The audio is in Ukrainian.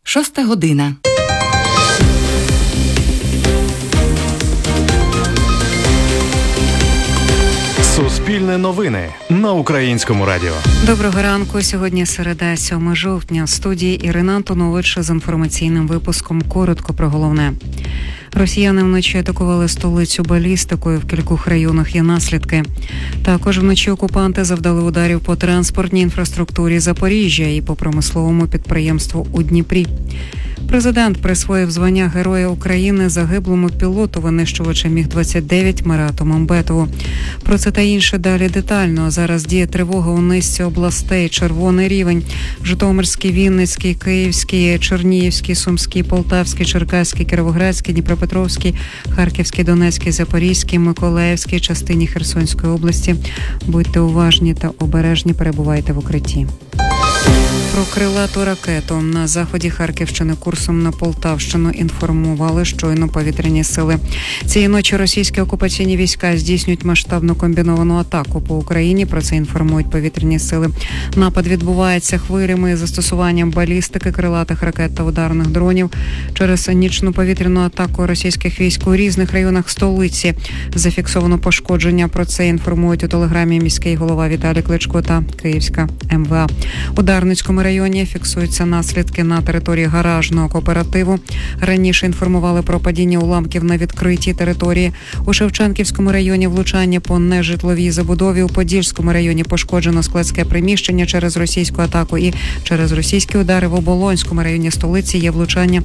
6 година. Суспільне новини на Українському радіо. Доброго ранку. Сьогодні середа, 7 жовтня. В студії Ірина Антонович з інформаційним випуском. Коротко про головне. Росіяни вночі атакували столицю балістикою. В кількох районах є наслідки. Також вночі окупанти завдали ударів по транспортній інфраструктурі Запоріжжя і по промисловому підприємству у Дніпрі. Президент присвоїв звання Героя України загиблому пілоту винищувача Міг-29 Марату Мамбетову. Про це та інше далі детально. Зараз діє тривога у низці областей. Червоний рівень. Житомирський, Вінницький, Київський, Чернігівський, Сумський, Полтавський, Черкаський, Кіровоградський, Дніпропетровський, Харківський, Донецький, Запорізький, Миколаївський, частині Херсонської області. Будьте уважні та обережні, перебувайте в укритті. Про крилату ракету на заході Харківщини курсом на Полтавщину інформували щойно повітряні сили. Цієї ночі російські окупаційні війська здійснюють масштабну комбіновану атаку по Україні. Про це інформують повітряні сили. Напад відбувається хвилями із застосуванням балістики, крилатих ракет та ударних дронів. Через нічну повітряну атаку російських військ у різних районах столиці зафіксовано пошкодження. Про це інформують у телеграмі міський голова Віталій Кличко та Київська МВА. У Дарницькому районі фіксуються наслідки на території гаражного кооперативу. Раніше інформували про падіння уламків на відкритій території. У Шевченківському районі влучання по нежитловій забудові. У Подільському районі пошкоджено складське приміщення через російську атаку і через російські удари. В Оболонському районі столиці є влучання